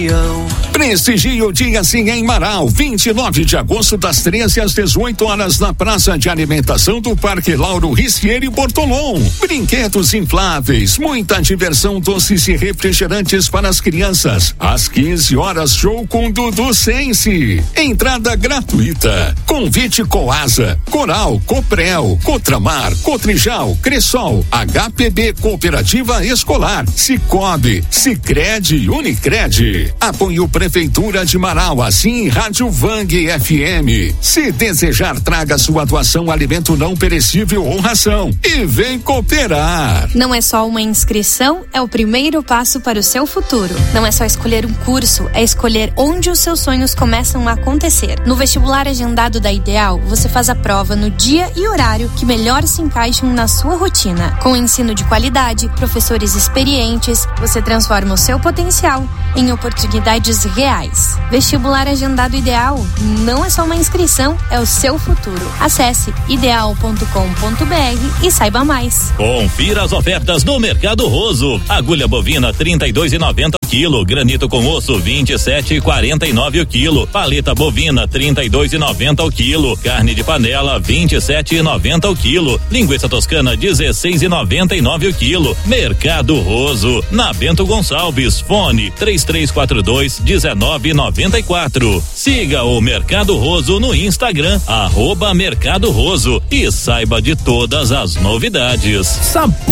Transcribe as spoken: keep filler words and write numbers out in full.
região. Prestigie o dia sim em Marau, vinte e nove de agosto, das treze às dezoito horas, na Praça de Alimentação do Parque Lauro Ristieri Bortolom. Brinquedos infláveis, muita diversão, doces e refrigerantes para as crianças. Às quinze horas, show com Dudu Sense. Entrada gratuita. Convite Coasa, Coral, Coprel, Cotramar, Cotrijal, Cressol, H P B Cooperativa Escolar, Cicobi, Sicredi e Unicred. Apoio Prefeitura de Marau, assim Rádio Vang F M. Se desejar, traga sua doação, alimento não perecível ou ração e vem cooperar. Não é só uma inscrição, é o primeiro passo para o seu futuro. Não é só escolher um curso, é escolher onde os seus sonhos começam a acontecer. No vestibular agendado da Ideal, você faz a prova no dia e horário que melhor se encaixam na sua rotina. Com ensino de qualidade, professores experientes, você transforma o seu potencial em oportunidades reais. Vestibular agendado Ideal não é só uma inscrição, é o seu futuro. Acesse ideal ponto com ponto b r e saiba mais. Confira as ofertas no Mercado Roso. Agulha bovina trinta e dois e noventa o quilo, granito com osso vinte e sete e quarenta e nove o quilo, paleta bovina trinta e dois e noventa o quilo, carne de panela vinte e sete e noventa o quilo, linguiça toscana dezesseis e noventa e nove o quilo. Mercado Roso, na Bento Gonçalves, fone três três quatro dois dezenove noventa e quatro. Siga o Mercado Roso no Instagram, arroba Mercado Roso, e saiba de todas as novidades. Sabe